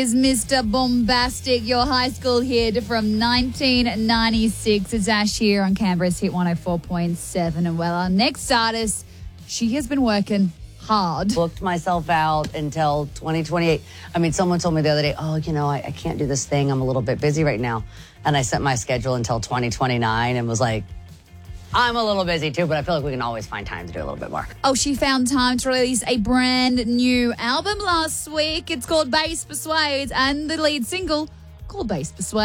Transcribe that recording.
Is Mr. Bombastic, your high school hit from 1996. It's Ash here on Canberra's Hit 104.7. And well, our next artist, she has been working hard. Booked myself out until 2028. I mean, someone told me the other day, I can't do this thing. I'm a little bit busy right now. And I set my schedule until 2029 and was like, I'm a little busy too, but I feel like we can always find time to do a little bit more. Oh, she found time to release a brand new album last week. It's called Bass Persuades, and the lead single called Bass Persuades.